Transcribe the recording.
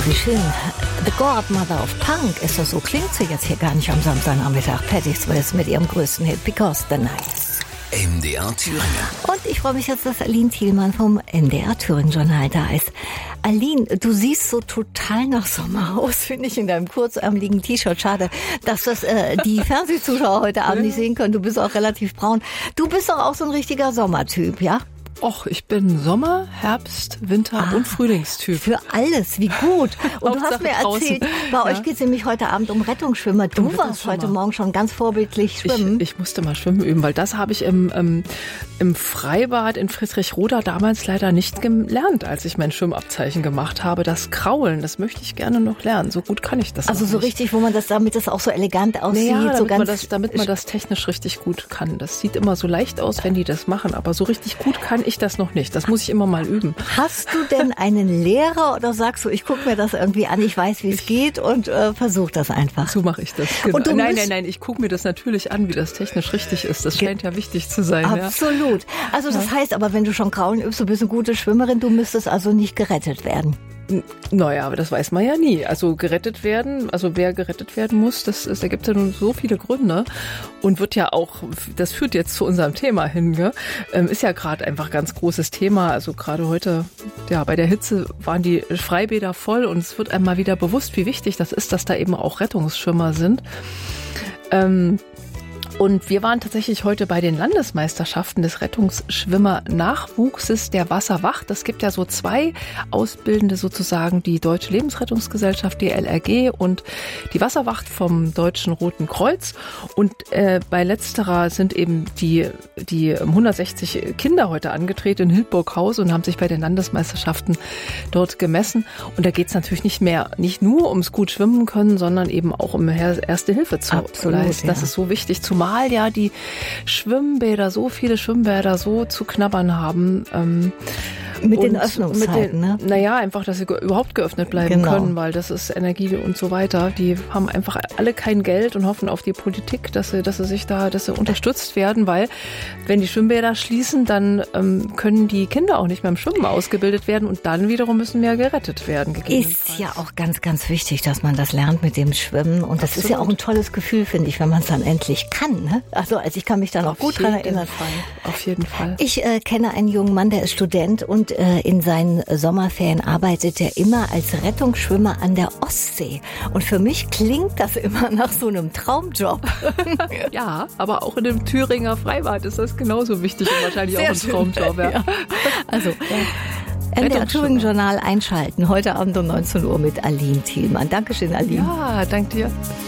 wie schön. The Godmother of Punk, ist das so? Klingt sie jetzt hier gar nicht am Samstagnachmittag. Patti Smith mit ihrem größten Hit, Because the Night. MDR Thüringen. Und ich freue mich jetzt, dass Aline Thielmann vom MDR Thüringen Journal da ist. Aline, du siehst so total nach Sommer aus, finde ich, in deinem kurzärmeligen T-Shirt. Schade, dass das die Fernsehzuschauer heute Abend nicht sehen können. Du bist auch relativ braun. Du bist doch auch so ein richtiger Sommertyp, ja? Och, ich bin Sommer-, Herbst-, Winter- und Frühlingstyp. Für alles, wie gut. Und du hast mir erzählt, bei euch geht es nämlich heute Abend um Rettungsschwimmer. Du warst heute Morgen schon ganz vorbildlich schwimmen. Ich musste mal schwimmen üben, weil das habe ich im Freibad in Friedrichroda damals leider nicht gelernt, als ich mein Schwimmabzeichen gemacht habe. Das Kraulen, das möchte ich gerne noch lernen. So gut kann ich das Also noch so nicht. richtig, wo man das, damit das auch so elegant aussieht. Ja, so damit man das technisch richtig gut kann. Das sieht immer so leicht aus, wenn die das machen, aber so richtig gut kann ich das noch nicht. Das muss ich immer mal üben. Hast du denn einen Lehrer oder sagst du, ich gucke mir das irgendwie an, ich weiß, wie es geht und versuche das einfach? So mache ich das. Genau. Und Nein, ich gucke mir das natürlich an, wie das technisch richtig ist. Das scheint ja wichtig zu sein. Absolut. Ja. Also das heißt aber, wenn du schon Kraulen übst, du bist eine gute Schwimmerin, du müsstest also nicht gerettet werden. Naja, aber das weiß man ja nie. Also gerettet werden, also wer gerettet werden muss, da gibt es ja nun so viele Gründe und wird ja auch, das führt jetzt zu unserem Thema hin, gell? Ist ja gerade einfach ganz großes Thema. Also gerade heute, ja, bei der Hitze waren die Freibäder voll und es wird einem mal wieder bewusst, wie wichtig das ist, dass da eben auch Rettungsschwimmer sind. Und wir waren tatsächlich heute bei den Landesmeisterschaften des Rettungsschwimmer-Nachwuchses der Wasserwacht. Es gibt ja so zwei Ausbildende sozusagen, die Deutsche Lebensrettungsgesellschaft, die LRG, und die Wasserwacht vom Deutschen Roten Kreuz. Und bei letzterer sind eben die 160 Kinder heute angetreten in Hildburghausen und haben sich bei den Landesmeisterschaften dort gemessen. Und da geht es natürlich nicht nur ums gut schwimmen können, sondern eben auch um Erste Hilfe zu leisten. Das ist so wichtig, zumal ja die Schwimmbäder, so viele Schwimmbäder so zu knabbern haben. Mit den Öffnungszeiten, ne? Naja, einfach, dass sie überhaupt geöffnet bleiben können, weil das ist Energie und so weiter. Die haben einfach alle kein Geld und hoffen auf die Politik, dass sie unterstützt werden, weil wenn die Schwimmbäder schließen, dann können die Kinder auch nicht mehr im Schwimmen ausgebildet werden und dann wiederum müssen mehr gerettet werden. Ist ja auch ganz, ganz wichtig, dass man das lernt mit dem Schwimmen und das ist ja auch ein tolles Gefühl, finde ich, wenn man es dann endlich kann. Ne? Also ich kann mich da noch gut dran erinnern. Auf jeden Fall. Ich kenne einen jungen Mann, der ist Student und in seinen Sommerferien arbeitet er immer als Rettungsschwimmer an der Ostsee. Und für mich klingt das immer nach so einem Traumjob. Ja, aber auch in dem Thüringer Freibad ist das genauso wichtig und wahrscheinlich auch ein Traumjob. Ja. Also, MDR Thüringen Journal einschalten, heute Abend um 19 Uhr mit Aline Thielmann. Dankeschön, Aline. Ja, danke dir.